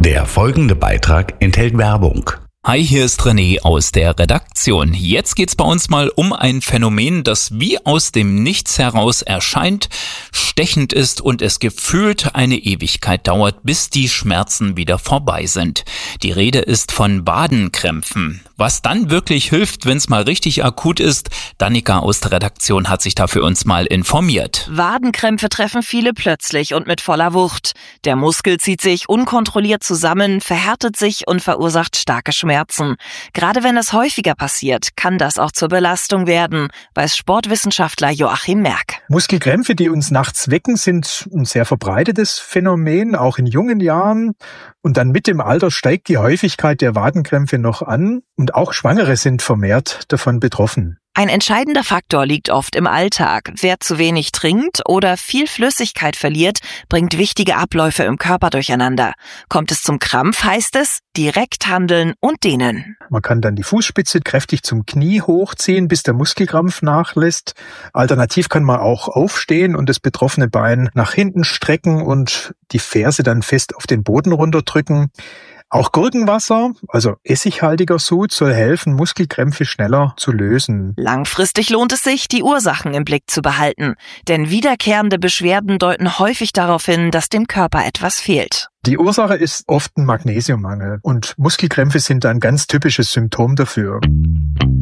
Der folgende Beitrag enthält Werbung. Hi, hier ist René aus der Redaktion. Jetzt geht's bei uns mal um ein Phänomen, das wie aus dem Nichts heraus erscheint, stechend ist und es gefühlt eine Ewigkeit dauert, bis die Schmerzen wieder vorbei sind. Die Rede ist von Wadenkrämpfen. Was dann wirklich hilft, wenn es mal richtig akut ist, Danica aus der Redaktion hat sich da für uns mal informiert. Wadenkrämpfe treffen viele plötzlich und mit voller Wucht. Der Muskel zieht sich unkontrolliert zusammen, verhärtet sich und verursacht starke Schmerzen. Gerade wenn es häufiger passiert, kann das auch zur Belastung werden, weiß Sportwissenschaftler Joachim Merck. Muskelkrämpfe, die uns nachts wecken, sind ein sehr verbreitetes Phänomen, auch in jungen Jahren. Und dann mit dem Alter steigt die Häufigkeit der Wadenkrämpfe noch an und auch Schwangere sind vermehrt davon betroffen. Ein entscheidender Faktor liegt oft im Alltag. Wer zu wenig trinkt oder viel Flüssigkeit verliert, bringt wichtige Abläufe im Körper durcheinander. Kommt es zum Krampf, heißt es, direkt handeln und dehnen. Man kann dann die Fußspitze kräftig zum Knie hochziehen, bis der Muskelkrampf nachlässt. Alternativ kann man auch aufstehen und das betroffene Bein nach hinten strecken und die Ferse dann fest auf den Boden runterdrücken. Auch Gurkenwasser, also essighaltiger Sud, soll helfen, Muskelkrämpfe schneller zu lösen. Langfristig lohnt es sich, die Ursachen im Blick zu behalten. Denn wiederkehrende Beschwerden deuten häufig darauf hin, dass dem Körper etwas fehlt. Die Ursache ist oft ein Magnesiummangel und Muskelkrämpfe sind ein ganz typisches Symptom dafür.